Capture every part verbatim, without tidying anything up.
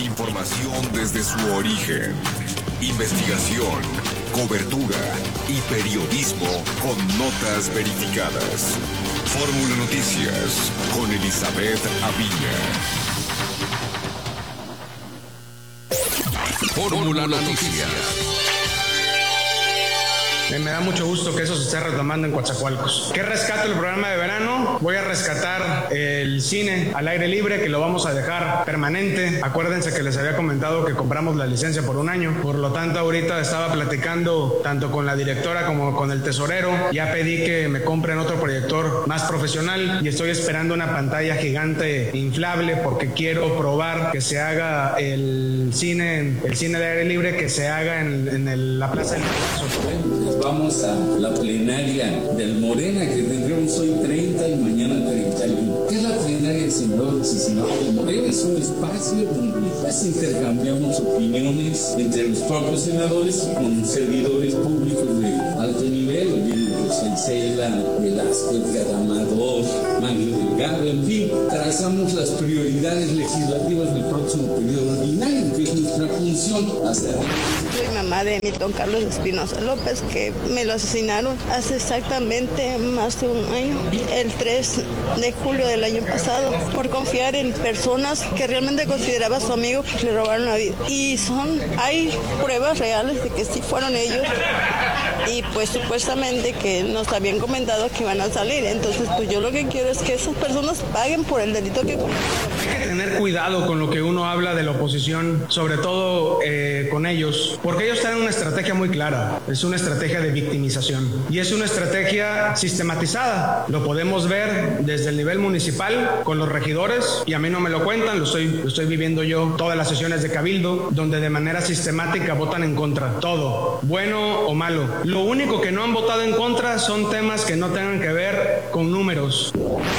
Información desde su origen. Investigación, cobertura y periodismo con notas verificadas. Fórmula Noticias con Elizabeth Aviña. Fórmula Noticias. Me da mucho gusto que eso se esté retomando en Coatzacoalcos. ¿Qué rescato el programa de verano? Voy a rescatar el cine al aire libre, que lo vamos a dejar permanente. Acuérdense que les había comentado que compramos la licencia por un año. Por lo tanto, ahorita estaba platicando tanto con la directora como con el tesorero. Ya pedí que me compren otro proyector más profesional y estoy esperando una pantalla gigante inflable porque quiero probar que se haga el cine, el cine de aire libre, que se haga en, en el, la Plaza del Madrazo. Vamos a la plenaria del Morena, que tendremos hoy treinta y mañana treinta y uno. ¿Qué es la plenaria del senador Cicinao del Morena? Es un espacio donde pues, intercambiamos opiniones entre los propios senadores con servidores públicos de alto nivel, bien José Isela, Velasco, Edgar Amador, Mario Delgado, en fin, trazamos las prioridades legislativas del próximo periodo ordinario, que es nuestra función hacer. Soy mamá de Milton Carlos Espinosa López, que me lo asesinaron hace exactamente más de un año, el tres de julio del año pasado, por confiar en personas que realmente consideraba su amigo, pues le robaron la vida. Y son, hay pruebas reales de que sí fueron ellos, y pues supuestamente que nos habían comentado que iban a salir. Entonces pues yo lo que quiero es que esas personas paguen por el delito que cometieron. Hay que tener cuidado con lo que uno habla de la oposición, sobre todo eh, con ellos, porque ellos tienen una estrategia muy clara. Es una estrategia de victimización y es una estrategia sistematizada. Lo podemos ver desde el nivel municipal con los regidores, y a mí no me lo cuentan, lo estoy, lo estoy viviendo yo, todas las sesiones de cabildo, donde de manera sistemática votan en contra, todo, bueno o malo. Lo único que no han votado en contra son temas que no tengan que ver con números.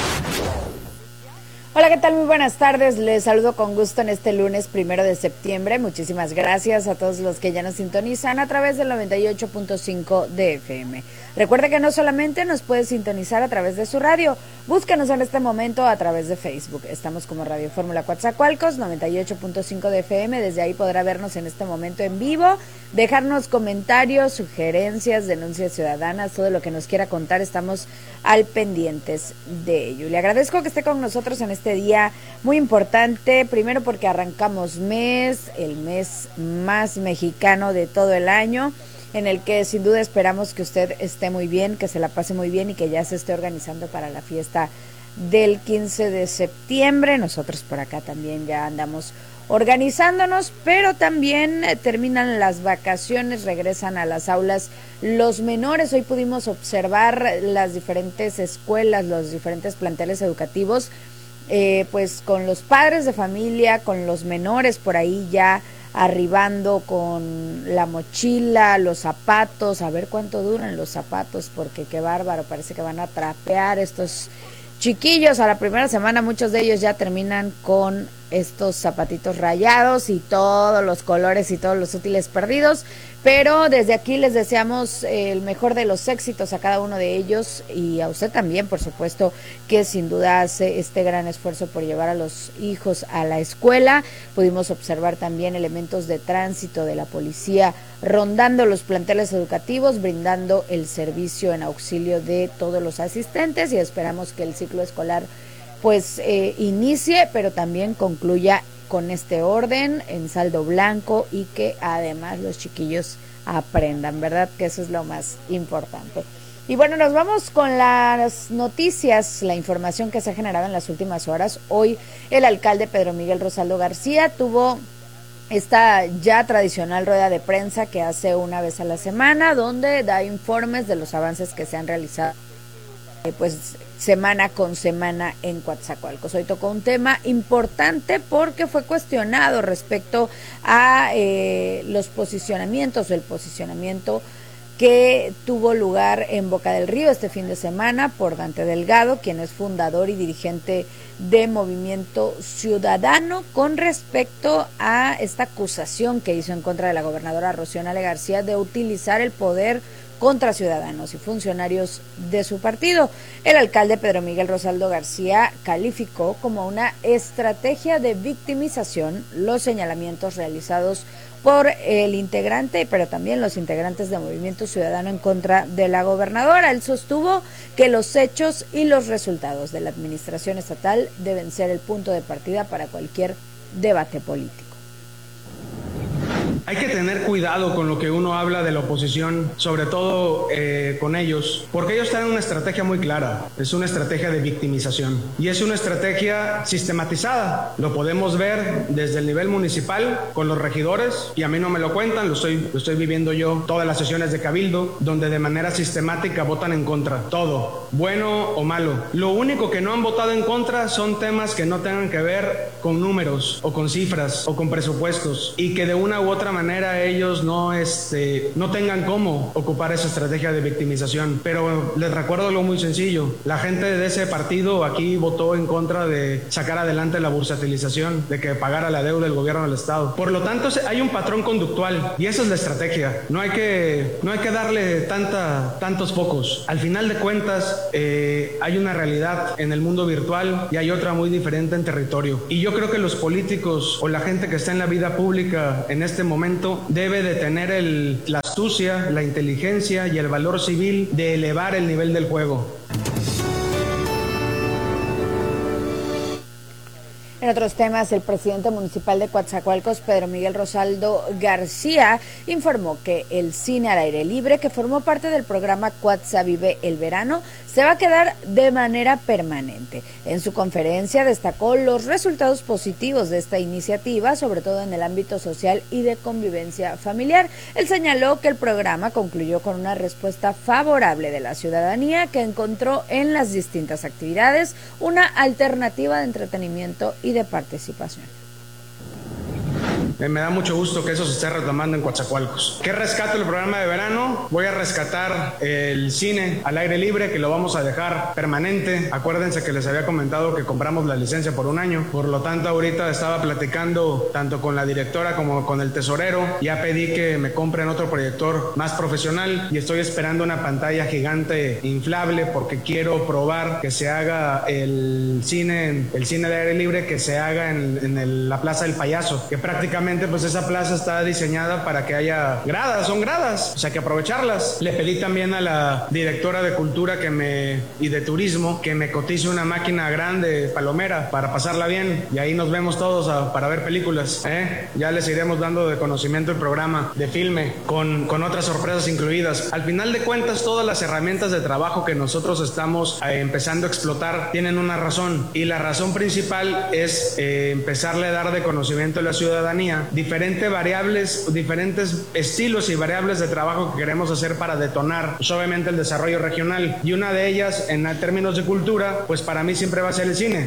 Hola, ¿qué tal? Muy buenas tardes. Les saludo con gusto en este lunes primero de septiembre. Muchísimas gracias a todos los que ya nos sintonizan a través del noventa y ocho punto cinco de F M. Recuerde que no solamente nos puede sintonizar a través de su radio, búsquenos en este momento a través de Facebook. Estamos como Radio Fórmula Coatzacoalcos, noventa y ocho punto cinco de F M. Desde ahí podrá vernos en este momento en vivo, dejarnos comentarios, sugerencias, denuncias ciudadanas, todo lo que nos quiera contar. Estamos al pendientes de ello. Le agradezco que esté con nosotros en este día muy importante, primero porque arrancamos mes, el mes más mexicano de todo el año, en el que sin duda esperamos que usted esté muy bien, que se la pase muy bien y que ya se esté organizando para la fiesta del quince de septiembre. Nosotros por acá también ya andamos organizándonos, pero también eh, terminan las vacaciones, regresan a las aulas los menores. Hoy pudimos observar las diferentes escuelas, los diferentes planteles educativos, eh, pues con los padres de familia, con los menores por ahí ya arribando con la mochila, los zapatos, a ver cuánto duran los zapatos, porque qué bárbaro, parece que van a trapear estos chiquillos. A la primera semana muchos de ellos ya terminan con estos zapatitos rayados y todos los colores y todos los útiles perdidos, pero desde aquí les deseamos el mejor de los éxitos a cada uno de ellos, y a usted también, por supuesto, que sin duda hace este gran esfuerzo por llevar a los hijos a la escuela. Pudimos observar también elementos de tránsito de la policía rondando los planteles educativos, brindando el servicio en auxilio de todos los asistentes, y esperamos que el ciclo escolar pues eh, inicie, pero también concluya con este orden en saldo blanco, y que además los chiquillos aprendan, ¿verdad? Que eso es lo más importante. Y bueno, nos vamos con las noticias, la información que se ha generado en las últimas horas. Hoy el alcalde Pedro Miguel Rosaldo García tuvo esta ya tradicional rueda de prensa que hace una vez a la semana, donde da informes de los avances que se han realizado pues semana con semana en Coatzacoalcos. Hoy tocó un tema importante porque fue cuestionado respecto a eh, los posicionamientos o el posicionamiento que tuvo lugar en Boca del Río este fin de semana por Dante Delgado, quien es fundador y dirigente de Movimiento Ciudadano, con respecto a esta acusación que hizo en contra de la gobernadora Rocío Nale García de utilizar el poder contra ciudadanos y funcionarios de su partido. El alcalde Pedro Miguel Rosaldo García calificó como una estrategia de victimización los señalamientos realizados por el integrante, pero también los integrantes de Movimiento Ciudadano en contra de la gobernadora. Él sostuvo que los hechos y los resultados de la administración estatal deben ser el punto de partida para cualquier debate político. Hay que tener cuidado con lo que uno habla de la oposición, sobre todo eh, con ellos, porque ellos tienen una estrategia muy clara, es una estrategia de victimización y es una estrategia sistematizada. Lo podemos ver desde el nivel municipal con los regidores, y a mí no me lo cuentan, lo estoy, lo estoy viviendo yo, todas las sesiones de cabildo, donde de manera sistemática votan en contra, todo, bueno o malo. Lo único que no han votado en contra son temas que no tengan que ver con números o con cifras o con presupuestos, y que de una u otra manera ellos no, este, no tengan cómo ocupar esa estrategia de victimización. Pero les recuerdo algo muy sencillo: la gente de ese partido aquí votó en contra de sacar adelante la bursatilización, de que pagara la deuda del gobierno del estado. Por lo tanto, hay un patrón conductual y esa es la estrategia. No hay que, no hay que darle tanta, tantos focos. Al final de cuentas, eh, hay una realidad en el mundo virtual y hay otra muy diferente en territorio. Y yo creo que los políticos o la gente que está en la vida pública en este momento debe de tener el, la astucia, la inteligencia y el valor civil de elevar el nivel del juego. En otros temas, el presidente municipal de Coatzacoalcos, Pedro Miguel Rosaldo García, informó que el cine al aire libre, que formó parte del programa Coatza Vive el Verano, se va a quedar de manera permanente. En su conferencia destacó los resultados positivos de esta iniciativa, sobre todo en el ámbito social y de convivencia familiar. Él señaló que el programa concluyó con una respuesta favorable de la ciudadanía, que encontró en las distintas actividades una alternativa de entretenimiento y de participación. Me da mucho gusto que eso se esté retomando en Coatzacoalcos. ¿Qué rescato el programa de verano? Voy a rescatar el cine al aire libre, que lo vamos a dejar permanente. Acuérdense que les había comentado que compramos la licencia por un año. Por lo tanto, ahorita estaba platicando tanto con la directora como con el tesorero. Ya pedí que me compren otro proyector más profesional y estoy esperando una pantalla gigante inflable, porque quiero probar que se haga el cine, el cine de aire libre, que se haga en, en el, la Plaza del Payaso, que prácticamente pues esa plaza está diseñada para que haya gradas, son gradas, o sea que aprovecharlas. Le pedí también a la directora de cultura que me y de turismo que me cotice una máquina grande palomera para pasarla bien, y ahí nos vemos todos a, para ver películas, ¿eh? Ya les iremos dando de conocimiento el programa de filme con, con otras sorpresas incluidas. Al final de cuentas, todas las herramientas de trabajo que nosotros estamos eh, empezando a explotar tienen una razón, y la razón principal es eh, empezarle a dar de conocimiento a la ciudadanía diferentes variables, diferentes estilos y variables de trabajo que queremos hacer para detonar, pues, obviamente el desarrollo regional, y una de ellas en términos de cultura, pues para mí siempre va a ser el cine.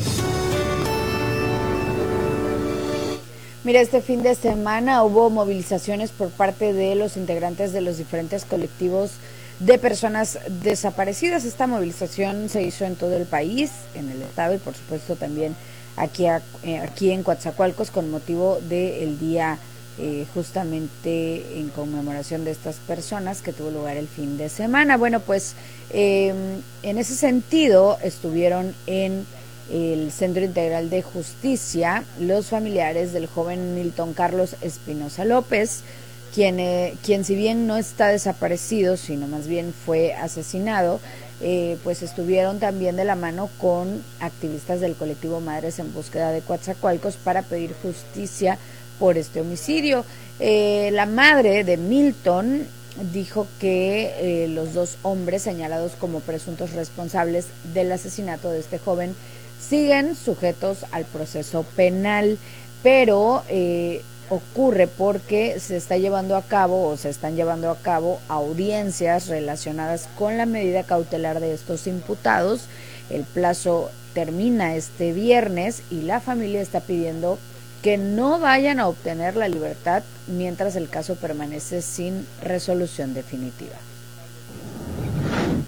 Mira, este fin de semana hubo movilizaciones por parte de los integrantes de los diferentes colectivos de personas desaparecidas. Esta movilización se hizo en todo el país, en el estado y por supuesto también aquí, a, eh, aquí en Coatzacoalcos, con motivo del día eh, justamente en conmemoración de estas personas que tuvo lugar el fin de semana. Bueno, pues eh, en ese sentido estuvieron en el Centro Integral de Justicia los familiares del joven Milton Carlos Espinosa López, quien, eh, quien si bien no está desaparecido, sino más bien fue asesinado. Eh, pues estuvieron también de la mano con activistas del colectivo Madres en Búsqueda de Coatzacoalcos para pedir justicia por este homicidio. Eh, la madre de Milton dijo que eh, los dos hombres señalados como presuntos responsables del asesinato de este joven siguen sujetos al proceso penal, pero eh, ocurre porque se está llevando a cabo o se están llevando a cabo audiencias relacionadas con la medida cautelar de estos imputados. El plazo termina este viernes y la familia está pidiendo que no vayan a obtener la libertad mientras el caso permanece sin resolución definitiva.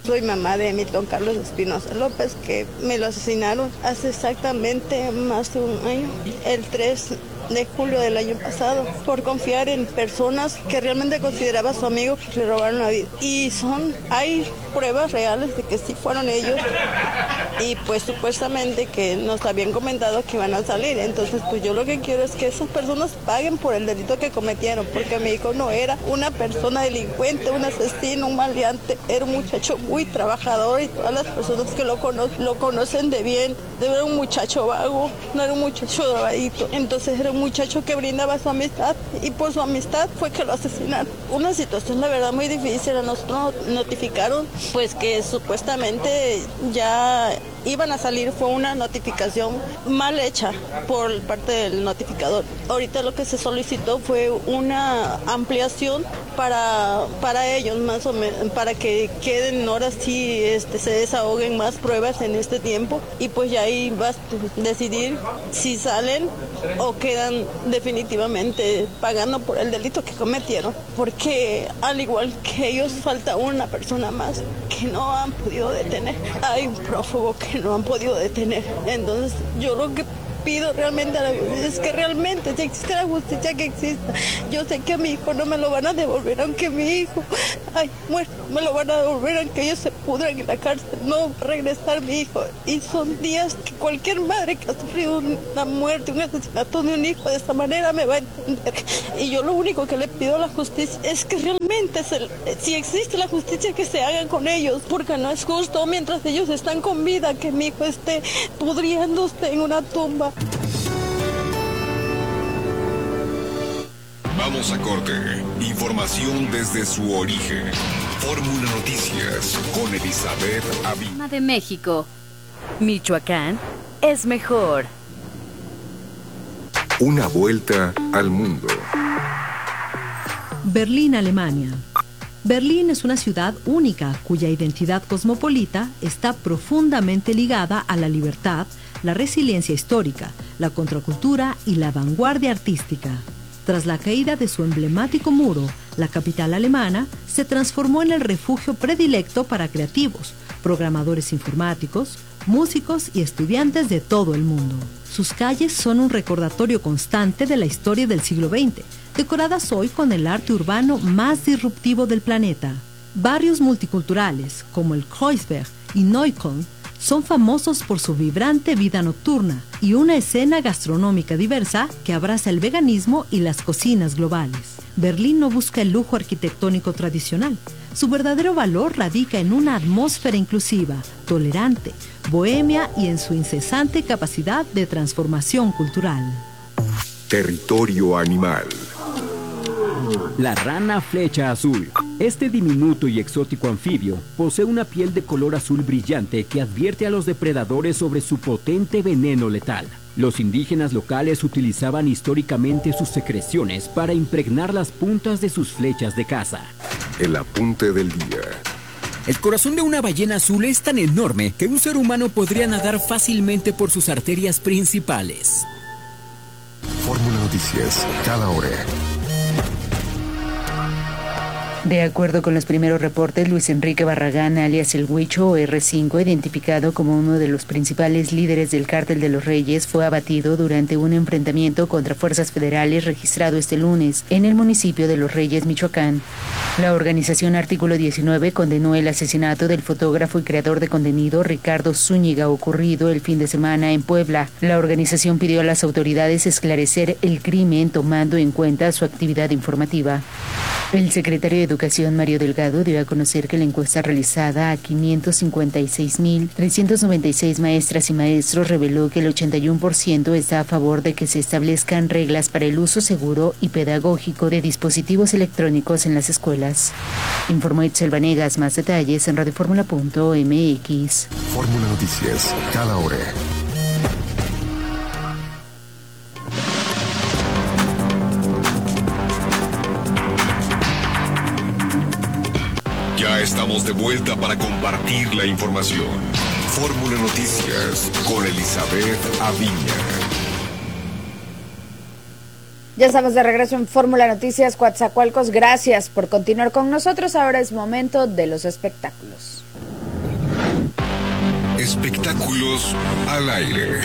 Soy mamá de Milton Carlos Espinosa López, que me lo asesinaron hace exactamente más de un año, el tres de julio del año pasado, por confiar en personas que realmente consideraba su amigo, que le robaron la vida. Y son, hay pruebas reales de que sí fueron ellos, y pues supuestamente que nos habían comentado que iban a salir. Entonces pues yo lo que quiero es que esas personas paguen por el delito que cometieron, porque mi hijo no era una persona delincuente, un asesino, un maleante, era un muchacho muy trabajador, y todas las personas que lo, cono lo conocen de bien, era un muchacho vago, no era un muchacho drogadito. Entonces era un muchacho que brindaba su amistad, y por su amistad fue que lo asesinaron. Una situación la verdad muy difícil. A nosotros nos notificaron pues que supuestamente ya iban a salir, fue una notificación mal hecha por parte del notificador. Ahorita lo que se solicitó fue una ampliación para, para ellos, más o menos, para que queden ahora sí este, se desahoguen más pruebas en este tiempo, y pues ya ahí vas a decidir si salen o quedan definitivamente pagando por el delito que cometieron, porque al igual que ellos falta una persona más que no han podido detener. Hay un prófugo que no han podido detener. Entonces yo lo que pido realmente es que realmente si existe la justicia, que exista. Yo sé que a mi hijo no me lo van a devolver, aunque mi hijo, ay, muerto, me lo van a devolver, aunque ellos se pudran en la cárcel. No va a regresar mi hijo. Y son días que cualquier madre que ha sufrido una muerte, un asesinato de un hijo de esta manera me va a entender. Y yo lo único que le pido a la justicia es que realmente, se, si existe la justicia, que se haga con ellos, porque no es justo mientras ellos están con vida que mi hijo esté pudriéndose en una tumba. Vamos a corte. Información desde su origen. Fórmula Noticias con Elizabeth Aviña. De México. Michoacán es mejor. Una vuelta al mundo. Berlín, Alemania. Berlín es una ciudad única cuya identidad cosmopolita está profundamente ligada a la libertad, la resiliencia histórica, la contracultura y la vanguardia artística. Tras la caída de su emblemático muro, la capital alemana se transformó en el refugio predilecto para creativos, programadores informáticos, músicos y estudiantes de todo el mundo. Sus calles son un recordatorio constante de la historia del siglo veinte, decoradas hoy con el arte urbano más disruptivo del planeta. Barrios multiculturales como el Kreuzberg y Neukölln son famosos por su vibrante vida nocturna y una escena gastronómica diversa que abraza el veganismo y las cocinas globales. Berlín no busca el lujo arquitectónico tradicional. Su verdadero valor radica en una atmósfera inclusiva, tolerante, bohemia y en su incesante capacidad de transformación cultural. Territorio animal. La rana flecha azul. Este diminuto y exótico anfibio posee una piel de color azul brillante que advierte a los depredadores sobre su potente veneno letal. Los indígenas locales utilizaban históricamente sus secreciones para impregnar las puntas de sus flechas de caza. El apunte del día. El corazón de una ballena azul es tan enorme que un ser humano podría nadar fácilmente por sus arterias principales. Fórmula Noticias, cada hora. De acuerdo con los primeros reportes, Luis Enrique Barragán, alias El Huicho o erre cinco, identificado como uno de los principales líderes del Cártel de los Reyes, fue abatido durante un enfrentamiento contra fuerzas federales registrado este lunes en el municipio de Los Reyes, Michoacán. La organización Artículo diecinueve condenó el asesinato del fotógrafo y creador de contenido Ricardo Zúñiga ocurrido el fin de semana en Puebla. La organización pidió a las autoridades esclarecer el crimen tomando en cuenta su actividad informativa. El secretario de Educación, Mario Delgado, dio a conocer que la encuesta realizada a quinientos cincuenta y seis mil trescientos noventa y seis maestras y maestros reveló que el ochenta y uno por ciento está a favor de que se establezcan reglas para el uso seguro y pedagógico de dispositivos electrónicos en las escuelas. Informó Itzel Vanegas. Más detalles en radioformula punto eme equis. Fórmula Noticias, cada hora. Ya estamos de vuelta para compartir la información. Fórmula Noticias con Elizabeth Aviña. Ya estamos de regreso en Fórmula Noticias Coatzacoalcos. Gracias por continuar con nosotros. Ahora es momento de los espectáculos. Espectáculos al aire.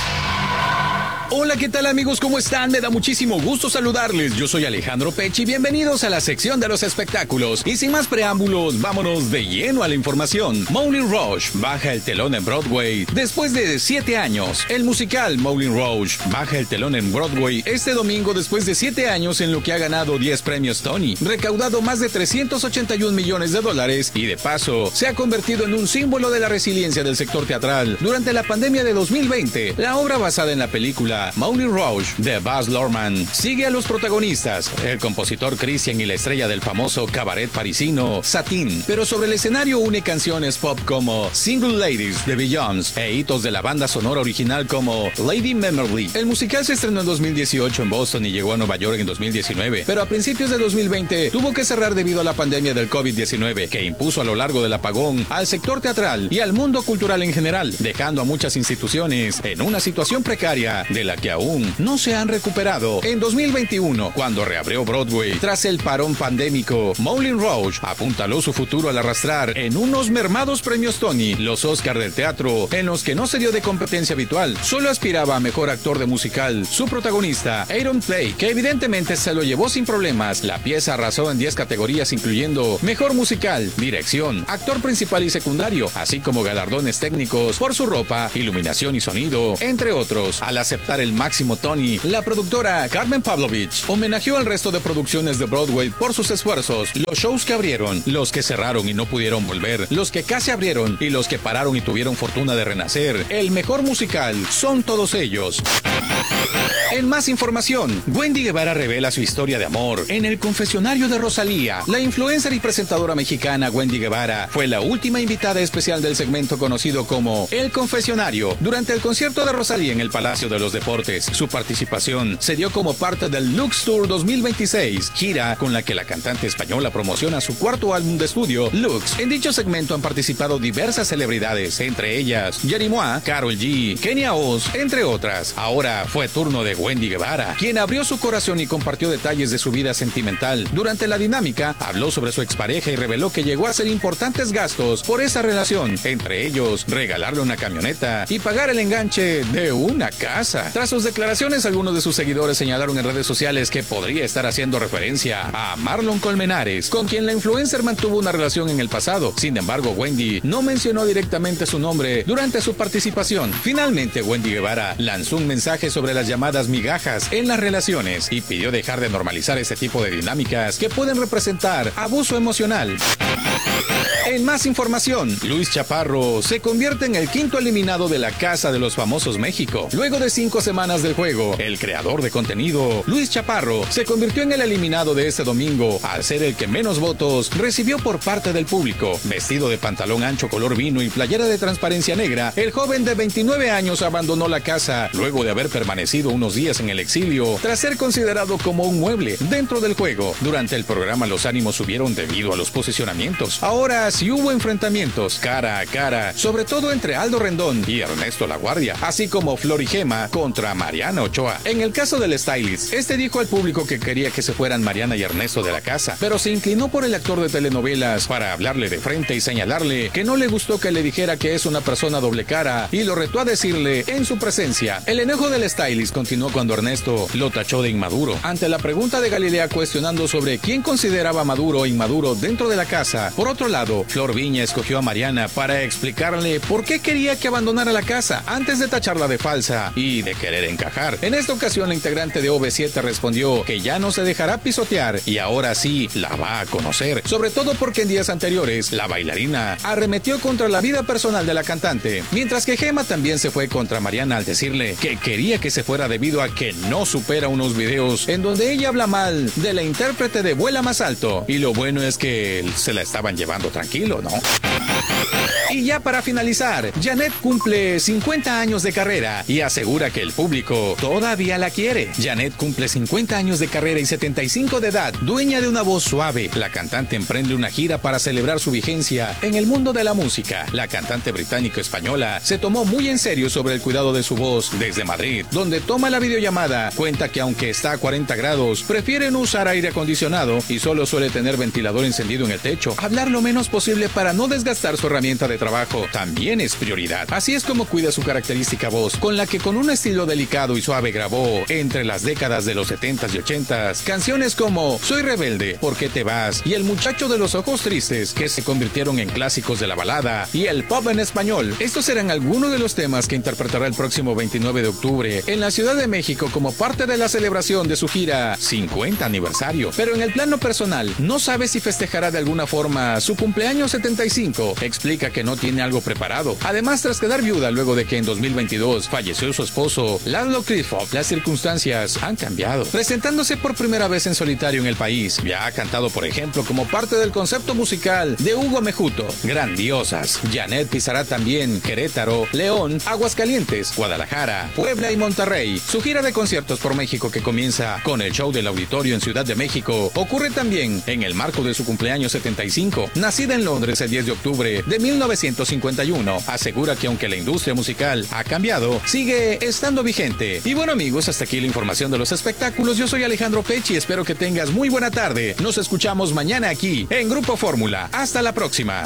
Hola, ¿qué tal amigos? ¿Cómo están? Me da muchísimo gusto saludarles. Yo soy Alejandro Pechi y bienvenidos a la sección de los espectáculos. Y sin más preámbulos, vámonos de lleno a la información. Moulin Rouge baja el telón en Broadway después de siete años. El musical Moulin Rouge baja el telón en Broadway este domingo después de siete años en lo que ha ganado diez premios Tony, recaudado más de trescientos ochenta y un millones de dólares y de paso se ha convertido en un símbolo de la resiliencia del sector teatral. Durante la pandemia de dos mil veinte, la obra basada en la película Moulin Rouge de Baz Luhrmann sigue a los protagonistas, el compositor Christian y la estrella del famoso cabaret parisino Satin, pero sobre el escenario une canciones pop como Single Ladies de Beyoncé e hitos de la banda sonora original como Lady Memory. El musical se estrenó en dos mil dieciocho en Boston y llegó a Nueva York en dos mil diecinueve, pero a principios de dos mil veinte tuvo que cerrar debido a la pandemia del COVID diecinueve, que impuso a lo largo del apagón al sector teatral y al mundo cultural en general, dejando a muchas instituciones en una situación precaria de la que aún no se han recuperado. En dos mil veintiuno, cuando reabrió Broadway tras el parón pandémico, Moulin Rouge apuntaló su futuro al arrastrar en unos mermados premios Tony, los Oscar del teatro, en los que no se dio de competencia habitual. Solo aspiraba a mejor actor de musical. Su protagonista, Aaron Play, que evidentemente se lo llevó sin problemas. La pieza arrasó en diez categorías, incluyendo mejor musical, dirección, actor principal y secundario, así como galardones técnicos por su ropa, iluminación y sonido, entre otros. Al aceptar el máximo Tony, la productora Carmen Pavlovich homenajeó al resto de producciones de Broadway por sus esfuerzos, los shows que abrieron, los que cerraron y no pudieron volver, los que casi abrieron y los que pararon y tuvieron fortuna de renacer. El mejor musical son todos ellos. En más información, Wendy Guevara revela su historia de amor en el confesionario de Rosalía. La influencer y presentadora mexicana Wendy Guevara fue la última invitada especial del segmento conocido como El Confesionario durante el concierto de Rosalía en el Palacio de los Deportes. Su participación se dio como parte del Lux Tour dos mil veintiséis, gira con la que la cantante española promociona su cuarto álbum de estudio, Lux. En dicho segmento han participado diversas celebridades, entre ellas Jerry Mois, Karol G, Kenia Oz, entre otras. Ahora fue turno de Wendy Guevara, quien abrió su corazón y compartió detalles de su vida sentimental. Durante la dinámica, habló sobre su expareja y reveló que llegó a hacer importantes gastos por esa relación, entre ellos regalarle una camioneta y pagar el enganche de una casa. Tras sus declaraciones, algunos de sus seguidores señalaron en redes sociales que podría estar haciendo referencia a Marlon Colmenares, con quien la influencer mantuvo una relación en el pasado. Sin embargo, Wendy no mencionó directamente su nombre durante su participación. Finalmente, Wendy Guevara lanzó un mensaje sobre las llamadas migajas en las relaciones y pidió dejar de normalizar este tipo de dinámicas que pueden representar abuso emocional. En más información, Luis Chaparro se convierte en el quinto eliminado de la Casa de los Famosos México. Luego de cinco semanas del juego, el creador de contenido, Luis Chaparro, se convirtió en el eliminado de este domingo, al ser el que menos votos recibió por parte del público. Vestido de pantalón ancho color vino y playera de transparencia negra, el joven de veintinueve años abandonó la casa luego de haber permanecido unos días en el exilio, tras ser considerado como un mueble dentro del juego. Durante el programa los ánimos subieron debido a los posicionamientos. Ahora sí hubo enfrentamientos cara a cara, sobre todo entre Aldo Rendón y Ernesto La Guardia, así como Flor y Gema contra Mariana Ochoa. En el caso del stylist, este dijo al público que quería que se fueran Mariana y Ernesto de la casa, pero se inclinó por el actor de telenovelas para hablarle de frente y señalarle que no le gustó que le dijera que es una persona doble cara y lo retó a decirle en su presencia. El enojo del stylist continuó cuando Ernesto lo tachó de inmaduro. Ante la pregunta de Galilea cuestionando sobre quién consideraba maduro o inmaduro dentro de la casa, por otro lado, Flor Viña escogió a Mariana para explicarle por qué quería que abandonara la casa antes de tacharla de falsa y de querer encajar. En esta ocasión, la integrante de O V siete respondió que ya no se dejará pisotear y ahora sí la va a conocer, sobre todo porque en días anteriores la bailarina arremetió contra la vida personal de la cantante, mientras que Gema también se fue contra Mariana al decirle que quería que se fuera debido a que no supera unos videos en donde ella habla mal de la intérprete de Vuela Más Alto, y lo bueno es que se la estaban llevando tranquilo, ¿no? Y ya para finalizar, Janet cumple cincuenta años de carrera y asegura que el público todavía la quiere. Janet cumple cincuenta años de carrera y setenta y cinco de edad, dueña de una voz suave. La cantante emprende una gira para celebrar su vigencia en el mundo de la música. La cantante británico-española se tomó muy en serio sobre el cuidado de su voz desde Madrid, donde toma la videollamada. Cuenta que aunque está a cuarenta grados, prefiere no usar aire acondicionado y solo suele tener ventilador encendido en el techo. Hablar lo menos posible para no desgastar su herramienta de trabajo también es prioridad. Así es como cuida su característica voz, con la que con un estilo delicado y suave grabó, entre las décadas de los setentas y ochentas, canciones como Soy rebelde, ¿por qué te vas? Y El muchacho de los ojos tristes, que se convirtieron en clásicos de la balada, y el pop en español. Estos serán algunos de los temas que interpretará el próximo veintinueve de octubre en la Ciudad de México como parte de la celebración de su gira cincuenta aniversario. Pero en el plano personal, no sabe si festejará de alguna forma su cumpleaños setenta y cinco. Explica que no tiene algo preparado. Además, tras quedar viuda luego de que en dos mil veintidós falleció su esposo, Laszlo Krzysztof, las circunstancias han cambiado. Presentándose por primera vez en solitario en el país, ya ha cantado, por ejemplo, como parte del concepto musical de Hugo Mejuto, Grandiosas. Janet pisará también Querétaro, León, Aguascalientes, Guadalajara, Puebla y Monterrey. Su gira de conciertos por México, que comienza con el show del Auditorio en Ciudad de México, ocurre también en el marco de su cumpleaños setenta y cinco. Nacida en Londres el diez de octubre de mil novecientos cincuenta y uno, asegura que aunque la industria musical ha cambiado, sigue estando vigente. Y bueno, amigos, hasta aquí la información de los espectáculos. Yo soy Alejandro Pech y espero que tengas muy buena tarde. Nos escuchamos mañana aquí en Grupo Fórmula. Hasta la próxima.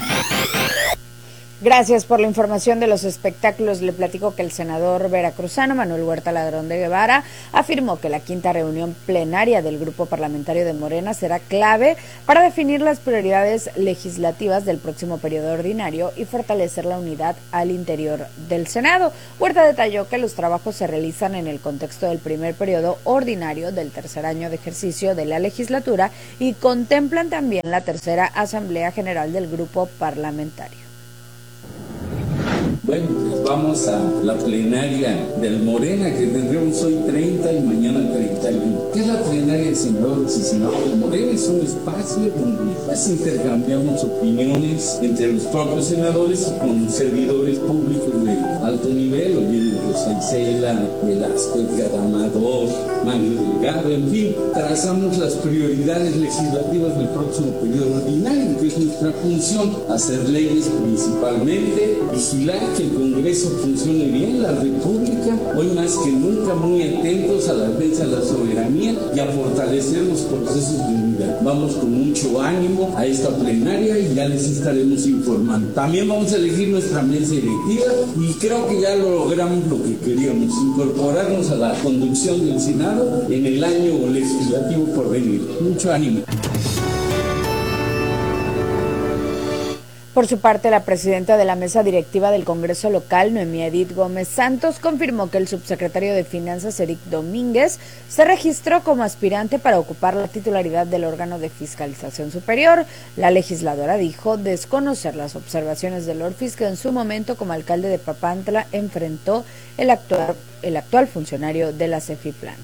Gracias por la información de los espectáculos. Le platico que el senador veracruzano Manuel Huerta Ladrón de Guevara afirmó que la quinta reunión plenaria del grupo parlamentario de Morena será clave para definir las prioridades legislativas del próximo periodo ordinario y fortalecer la unidad al interior del Senado. Huerta detalló que los trabajos se realizan en el contexto del primer periodo ordinario del tercer año de ejercicio de la legislatura y contemplan también la tercera Asamblea General del grupo parlamentario. Bueno, pues vamos a la plenaria del Morena, que tendremos hoy treinta y mañana treinta y uno. ¿Qué es la plenaria de senadores y senadores? Morena es un espacio donde pues intercambiamos opiniones entre los propios senadores y con servidores públicos de alto nivel, oye, Rosa Isela, Velasco, Edgar Amador, Mario Delgado, en fin, trazamos las prioridades legislativas del próximo periodo ordinario, que es nuestra función, hacer leyes principalmente, vigilar que el Congreso funcione bien, la República, hoy más que nunca muy atentos a la defensa de la soberanía y a fortalecer los procesos de unidad. Vamos con mucho ánimo a esta plenaria y ya les estaremos informando. También vamos a elegir nuestra mesa directiva y creo que ya lo logramos lo que queríamos, incorporarnos a la conducción del Senado en el año legislativo por venir. Mucho ánimo. Por su parte, la presidenta de la mesa directiva del Congreso local, Noemí Edith Gómez Santos, confirmó que el subsecretario de Finanzas, Eric Domínguez, se registró como aspirante para ocupar la titularidad del órgano de fiscalización superior. La legisladora dijo desconocer las observaciones del Orfis, que en su momento como alcalde de Papantla enfrentó el actual, el actual funcionario de la CEFIPLAN.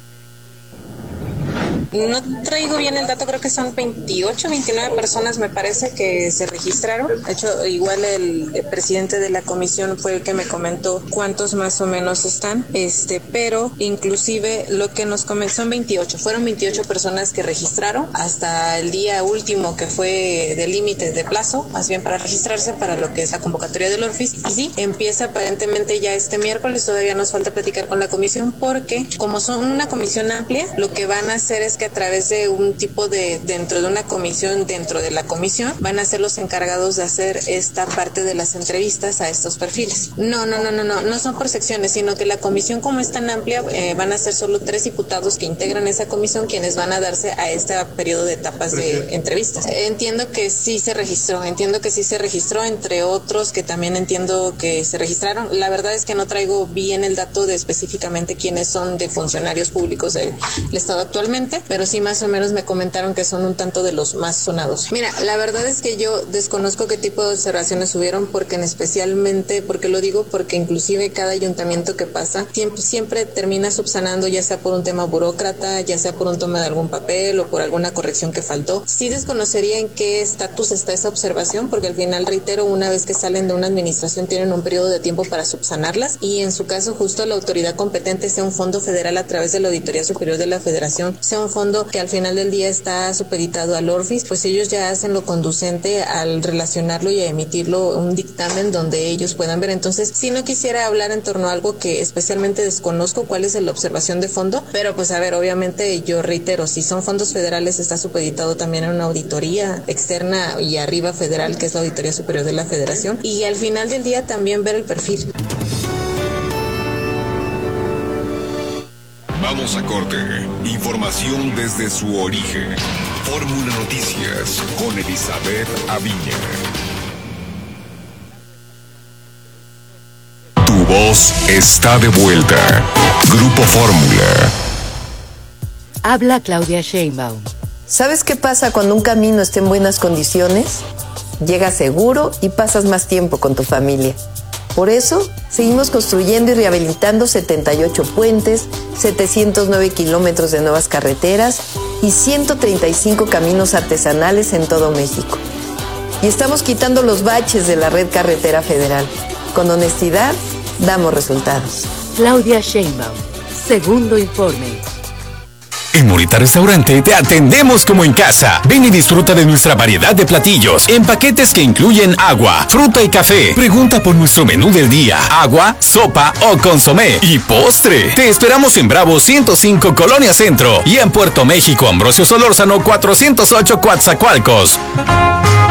No traigo bien el dato, creo que son veintiocho, veintinueve personas me parece que se registraron. De hecho, igual el, el presidente de la comisión fue el que me comentó cuántos más o menos están, este, pero inclusive lo que nos comentó son veintiocho, fueron veintiocho personas que registraron hasta el día último que fue de límite de plazo, más bien para registrarse para lo que es la convocatoria del Orfis. Y sí, empieza aparentemente ya este miércoles, todavía nos falta platicar con la comisión porque como son una comisión amplia, lo que van a hacer es que a través de un tipo de, dentro de una comisión, dentro de la comisión, van a ser los encargados de hacer esta parte de las entrevistas a estos perfiles. No, no, no, no, no, no son por secciones, sino que la comisión como es tan amplia, eh, van a ser solo tres diputados que integran esa comisión quienes van a darse a este periodo de etapas de entrevistas. Entiendo que sí se registró, entiendo que sí se registró, entre otros que también entiendo que se registraron. La verdad es que no traigo bien el dato de específicamente quiénes son de funcionarios públicos del Estado actualmente, pero sí más o menos me comentaron que son un tanto de los más sonados. Mira, la verdad es que yo desconozco qué tipo de observaciones hubieron, porque en especialmente, porque lo digo, porque inclusive cada ayuntamiento que pasa siempre, siempre termina subsanando, ya sea por un tema burócrata, ya sea por un toma de algún papel o por alguna corrección que faltó. Sí desconocería en qué estatus está esa observación, porque al final, reitero, una vez que salen de una administración tienen un periodo de tiempo para subsanarlas, y en su caso justo la autoridad competente, sea un fondo federal a través de la Auditoría Superior de la Federación, sea un fondo fondo que al final del día está supeditado al Orfis, pues ellos ya hacen lo conducente al relacionarlo y a emitirlo un dictamen donde ellos puedan ver. Entonces, si no quisiera hablar en torno a algo que especialmente desconozco cuál es la observación de fondo, pero pues a ver, obviamente yo reitero, si son fondos federales está supeditado también a una auditoría externa y arriba federal, que es la Auditoría Superior de la Federación, y al final del día también ver el perfil. Vamos a corte. Información desde su origen. Fórmula Noticias con Elizabeth Aviña. Tu voz está de vuelta. Grupo Fórmula. Habla Claudia Sheinbaum. ¿Sabes qué pasa cuando un camino está en buenas condiciones? Llegas seguro y pasas más tiempo con tu familia. Por eso, seguimos construyendo y rehabilitando setenta y ocho puentes, setecientos nueve kilómetros de nuevas carreteras y ciento treinta y cinco caminos artesanales en todo México. Y estamos quitando los baches de la red carretera federal. Con honestidad, damos resultados. Claudia Sheinbaum, segundo informe. En Morita Restaurante te atendemos como en casa. Ven y disfruta de nuestra variedad de platillos en paquetes que incluyen agua, fruta y café. Pregunta por nuestro menú del día: agua, sopa o consomé y postre. Te esperamos en Bravo ciento cinco Colonia Centro y en Puerto México Ambrosio Solórzano cuatrocientos ocho Coatzacoalcos.